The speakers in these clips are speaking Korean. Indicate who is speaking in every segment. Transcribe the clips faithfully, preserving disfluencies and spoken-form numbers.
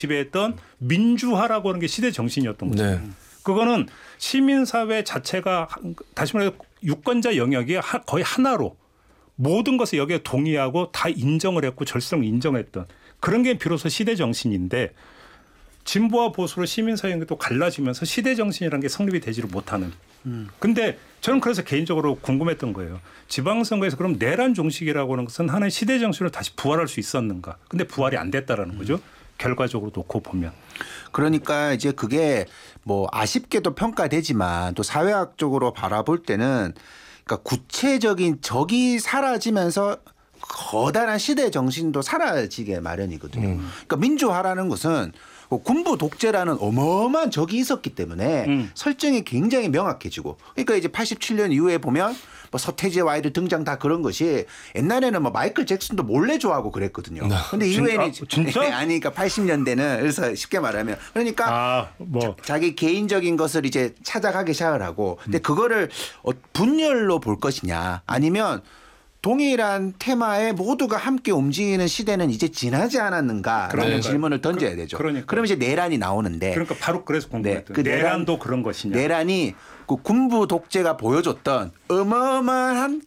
Speaker 1: 지배했던 민주화라고 하는 게 시대 정신이었던 거죠.
Speaker 2: 네.
Speaker 1: 그거는 시민사회 자체가 다시 말해서 유권자 영역이 거의 하나로 모든 것을 여기에 동의하고 다 인정을 했고 절실성을 인정했던 그런 게 비로소 시대 정신인데 진보와 보수로 시민사회가 또 갈라지면서 시대 정신이라는 게 성립이 되지를 못하는. 음. 근데 저는 그래서 개인적으로 궁금했던 거예요. 지방선거에서 그럼 내란 종식이라고 하는 것은 하나의 시대 정신으로 다시 부활할 수 있었는가. 근데 부활이 안 됐다라는 거죠. 결과적으로 놓고 보면.
Speaker 3: 그러니까 이제 그게 뭐 아쉽게도 평가되지만 또 사회학적으로 바라볼 때는 그러니까 구체적인 적이 사라지면서 거대한 시대 정신도 사라지게 마련이거든요. 음. 그러니까 민주화라는 것은 군부 독재라는 어마어마한 적이 있었기 때문에 음. 설정이 굉장히 명확해지고 그러니까 이제 팔십칠 년 이후에 보면 뭐 서태지와 아이들 등장 다 그런 것이 옛날에는 뭐 마이클 잭슨도 몰래 좋아하고 그랬거든요. 그런데 이후에는
Speaker 1: 아, 진짜?
Speaker 3: 아니 그러니까 팔십 년대는 그래서 쉽게 말하면 그러니까
Speaker 1: 아, 뭐.
Speaker 3: 자, 자기 개인적인 것을 이제 찾아가기 시작을 하고 근데 그거를 분열로 볼 것이냐 아니면 동일한 테마에 모두가 함께 움직이는 시대는 이제 지나지 않았는가라는
Speaker 1: 그러니까요.
Speaker 3: 질문을 던져야 되죠.
Speaker 1: 그러니까요.
Speaker 3: 그러면 이제 내란이 나오는데
Speaker 1: 그러니까 바로 그래서 궁금했던
Speaker 3: 네, 그
Speaker 1: 내란도 그런 것이냐.
Speaker 3: 내란이 그 군부 독재가 보여줬던 어마어마한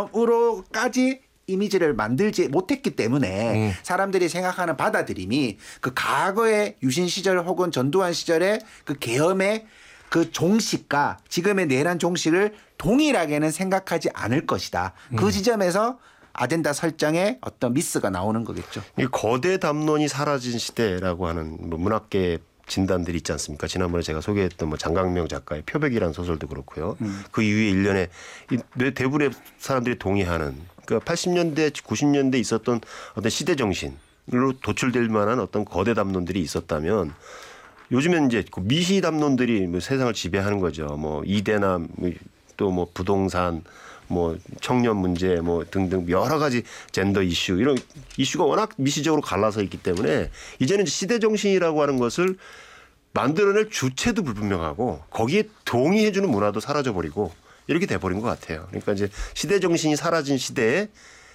Speaker 3: 계엄으로까지 이미지를 만들지 못했기 때문에 음. 사람들이 생각하는 받아들임이 그 과거의 유신 시절 혹은 전두환 시절의 그 계엄의 그 종식과 지금의 내란 종식을 동일하게는 생각하지 않을 것이다. 그 음. 지점에서 아젠다 설정에 어떤 미스가 나오는 거겠죠.
Speaker 4: 이 거대 담론이 사라진 시대라고 하는 뭐 문학계 진단들이 있지 않습니까? 지난번에 제가 소개했던 뭐 장강명 작가의 표백이라는 소설도 그렇고요. 음. 그 이후에 일련의 대부분의 사람들이 동의하는 그러니까 팔십 년대, 구십 년대 있었던 어떤 시대 정신으로 도출될 만한 어떤 거대 담론들이 있었다면 요즘엔 이제 미시 담론들이 뭐 세상을 지배하는 거죠. 뭐 이대남 또 뭐 부동산 뭐 청년 문제 뭐 등등 여러 가지 젠더 이슈 이런 이슈가 워낙 미시적으로 갈라서 있기 때문에 이제는 시대 정신이라고 하는 것을 만들어낼 주체도 불분명하고 거기에 동의해주는 문화도 사라져버리고 이렇게 돼버린 것 같아요. 그러니까 이제 시대 정신이 사라진 시대에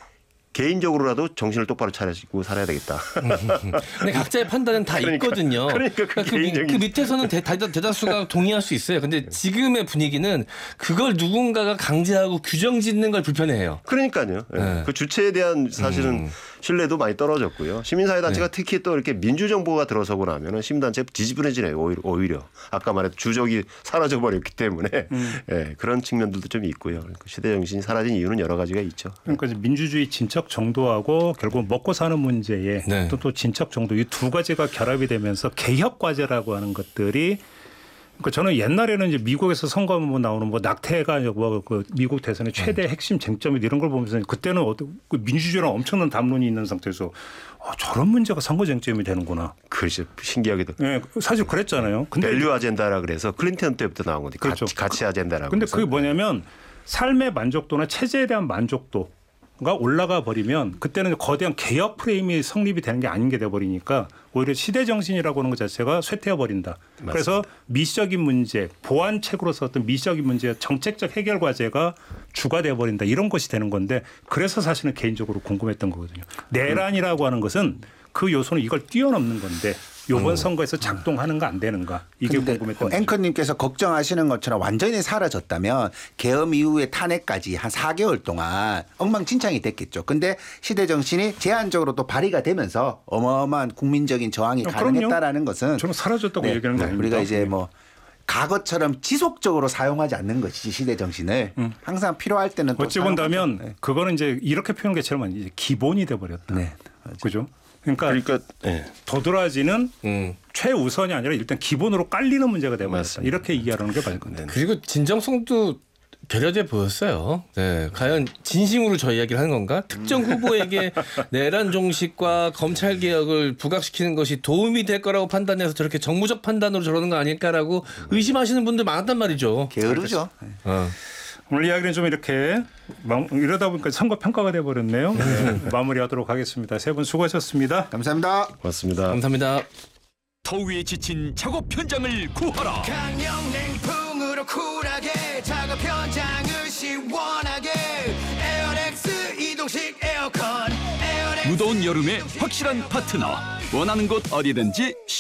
Speaker 4: 개인적으로라도 정신을 똑바로 차리고 살아야 되겠다.
Speaker 2: 근데 각자의 판단은 다
Speaker 4: 그러니까,
Speaker 2: 있거든요.
Speaker 4: 그러니까 그,
Speaker 2: 그, 미, 그 밑에서는 대, 대다수가 동의할 수 있어요. 근데 지금의 분위기는 그걸 누군가가 강제하고 규정 짓는 걸 불편해해요.
Speaker 4: 그러니까요.
Speaker 2: 네.
Speaker 4: 그 주체에 대한 사실은 음. 신뢰도 많이 떨어졌고요. 시민사회단체가 네. 특히 또 이렇게 민주정부가 들어서고 나면 시민단체 지지분해지네요. 오히려, 오히려. 아까 말했던 주적이 사라져버렸기 때문에 음. 네, 그런 측면들도 좀 있고요. 시대정신이 사라진 이유는 여러 가지가 있죠.
Speaker 1: 그러니까 민주주의 진척 정도하고 결국 먹고 사는 문제에
Speaker 2: 네.
Speaker 1: 또, 또 진척 정도 이 두 가지가 결합이 되면서 개혁 과제라고 하는 것들이 그러니까 저는 옛날에는 이제 미국에서 선거 뭐 나오는 뭐 낙태가 뭐 그 미국 대선의 최대 핵심 쟁점이 이런 걸 보면서 그때는 어떤 민주주의랑 엄청난 담론이 있는 상태에서 어, 저런 문제가 선거 쟁점이 되는구나.
Speaker 4: 그렇죠. 신기하게도.
Speaker 1: 네, 사실 그랬잖아요. 근데
Speaker 4: 밸류 아젠다라 그래서 클린턴 때부터 나온 건데
Speaker 1: 그렇죠.
Speaker 4: 가치, 가치 아젠다라고.
Speaker 1: 근데
Speaker 4: 해서.
Speaker 1: 그게 뭐냐면 삶의 만족도나 체제에 대한 만족도 가 올라가 버리면 그때는 거대한 개혁 프레임이 성립이 되는 게 아닌 게 돼버리니까 오히려 시대 정신이라고 하는 것 자체가 쇠퇴해 버린다. 그래서 미시적인 문제, 보완책으로서 어떤 미시적인 문제, 정책적 해결 과제가 주가 돼 버린다. 이런 것이 되는 건데 그래서 사실은 개인적으로 궁금했던 거거든요. 내란이라고 하는 것은 그 요소는 이걸 뛰어넘는 건데 이번 선거에서 작동하는가 안 되는가 이게 궁금했던 거죠.
Speaker 3: 앵커님께서 걱정하시는 것처럼 완전히 사라졌다면 계엄 이후에 탄핵까지 한 사 개월 동안 엉망진창이 됐겠죠. 근데 시대 정신이 제한적으로 또 발휘가 되면서 어마어마한 국민적인 저항이
Speaker 1: 아,
Speaker 3: 가능했다라는 것은
Speaker 1: 저는 사라졌다고
Speaker 3: 네,
Speaker 1: 얘기하는 거 아닙니다.
Speaker 3: 우리가 이제 뭐 과거처럼 지속적으로 사용하지 않는 것이지 시대 정신을 음. 항상 필요할 때는 또
Speaker 1: 어찌 본다면 네. 그거는 이제 이렇게 표현한 게 제일 많이 이제 기본이 돼 버렸다.
Speaker 3: 네.
Speaker 1: 그죠? 그러니까,
Speaker 4: 그러니까 네.
Speaker 1: 도드라지는
Speaker 2: 음.
Speaker 1: 최우선이 아니라 일단 기본으로 깔리는 문제가 되버렸다. 이렇게 이해하는 게 맞을 건데.
Speaker 2: 그리고 진정성도 결여돼 보였어요. 네, 과연 진심으로 저 이야기를 하는 건가? 특정 후보에게 내란 종식과 검찰 개혁을 부각시키는 것이 도움이 될 거라고 판단해서 저렇게 정무적 판단으로 저러는 거 아닐까라고 의심하시는 분들 많았단 말이죠.
Speaker 3: 게으르죠.
Speaker 2: 어.
Speaker 1: 오늘 이야기는 좀 이렇게 이러다 보니까 선거 평가가 돼버렸네요. 네, 마무리하도록 하겠습니다. 세 분 수고하셨습니다.
Speaker 3: 감사합니다.
Speaker 4: 고맙습니다.
Speaker 2: 감사합니다.
Speaker 5: 더위에 지친 작업 현장을 구하라.
Speaker 6: 강력냉풍으로 쿨하게 작업 현장을 시원하게 에어렉스 이동식 에어컨 에어렉스
Speaker 5: 무더운 여름에 확실한 파트너 원하는 곳 어디든지